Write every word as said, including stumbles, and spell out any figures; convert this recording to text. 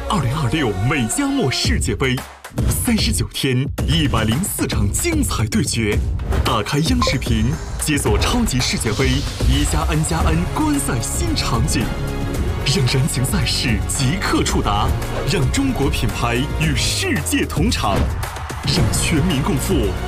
二零二六美加墨世界杯，三十九天，一百零四场精彩对决。打开央视频，解锁超级世界杯一加 N 加 N 观赛新场景，让燃情赛事即刻触达，让中国品牌与世界同场，让全民共赴